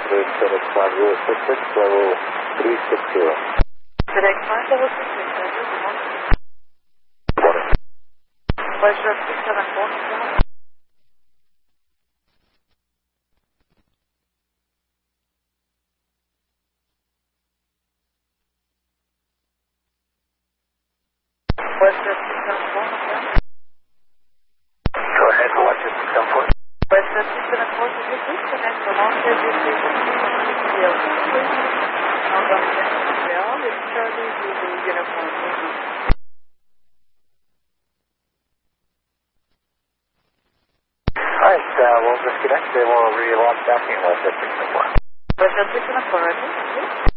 FedEx 5066, level 360. FedEx 566, level 360. Pleasure 674. Pleasure 674. Go ahead, watch it, 674. Pleasure 674, please connect the long service station to the it's Charlie Zulu Uniform. Alright, we'll disconnect and we'll relaunch back in with 674. Pleasure 674, ready?